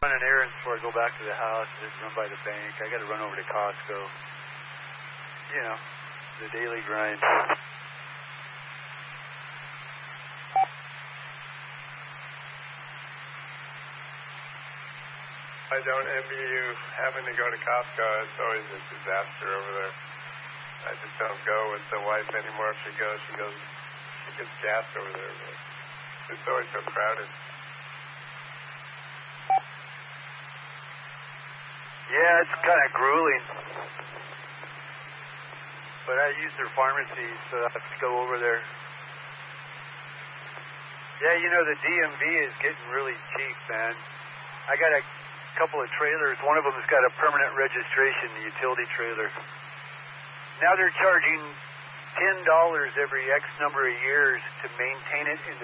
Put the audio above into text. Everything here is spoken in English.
Run an errand before I go back to the house, just run by the bank. I got to run over to Costco. You know, the daily grind. I don't envy you having to go to Costco. It's always a disaster over there. I just don't go with the wife anymore. If she goes, she gets gas over there. But it's always so crowded. Yeah, it's kind of grueling. But I use their pharmacy, so I have to go over there. Yeah, you know, the DMV is getting really cheap, man. I got a couple of trailers. One of them's got a permanent registration, the utility trailer. Now they're charging $10 every X number of years to maintain it in